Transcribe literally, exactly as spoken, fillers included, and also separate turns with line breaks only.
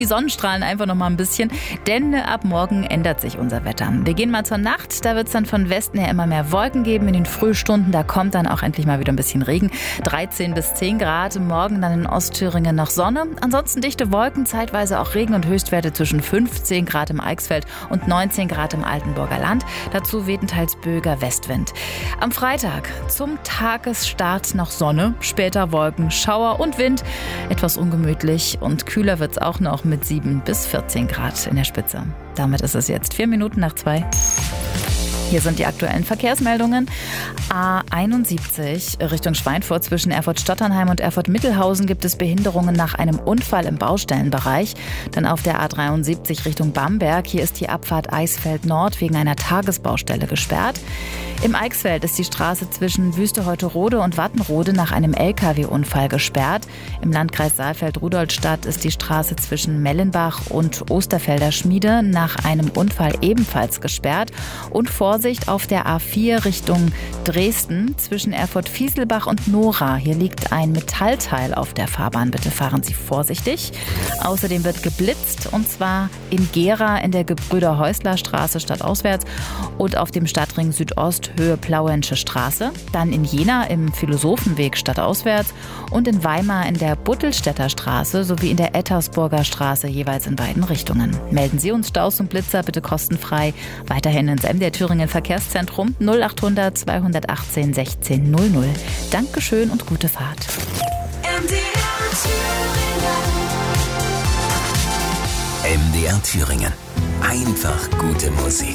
Die Sonnenstrahlen einfach noch mal ein bisschen, denn ab morgen ändert sich unser Wetter. Wir gehen mal zur Nacht, da wird es dann von Westen her immer mehr Wolken geben. In den Frühstunden, da kommt dann auch endlich mal wieder ein bisschen Regen. dreizehn bis zehn Grad, morgen dann in Ostthüringen noch Sonne. Ansonsten dichte Wolken, zeitweise auch Regen und Höchstwerte zwischen fünfzehn Grad im Eichsfeld und neunzehn Grad im Altenburger Land. Dazu weht ein teils böiger Westwind. Am Freitag zum Tagesstart noch Sonne, später Wolken, Schauer und Wind. Etwas ungemütlich und kühler wird es auch noch mit sieben bis vierzehn Grad in der Spitze. Damit ist es jetzt vier Minuten nach zwei. Hier sind die aktuellen Verkehrsmeldungen. A einundsiebzig Richtung Schweinfurt zwischen Erfurt-Stotternheim und Erfurt-Mittelhausen gibt es Behinderungen nach einem Unfall im Baustellenbereich. Dann auf der A dreiundsiebzig Richtung Bamberg. Hier ist die Abfahrt Eisfeld Nord wegen einer Tagesbaustelle gesperrt. Im Eichsfeld ist die Straße zwischen Wüste-Heuterode und Wattenrode nach einem L K W-Unfall gesperrt. Im Landkreis Saalfeld-Rudolstadt ist die Straße zwischen Mellenbach und Osterfelder Schmiede nach einem Unfall ebenfalls gesperrt. Und Vorsicht auf der A vier Richtung Dresden zwischen Erfurt-Fieselbach und Nora. Hier liegt ein Metallteil auf der Fahrbahn. Bitte fahren Sie vorsichtig. Außerdem wird geblitzt, und zwar in Gera in der Gebrüder-Häusler-Straße stadtauswärts und auf dem Stadtring Südost Höhe Plauensche Straße. Dann in Jena im Philosophenweg stadtauswärts und in Weimar in der Buttelstädter Straße sowie in der Ettersburger Straße jeweils in beiden Richtungen. Melden Sie uns Staus und Blitzer bitte kostenfrei. Weiterhin ins M D R Thüringen Verkehrszentrum null achthundert zweihundertachtzehn sechzehn null null. Dankeschön und gute Fahrt.
M D R Thüringen.
M D R Thüringen. Einfach gute Musik.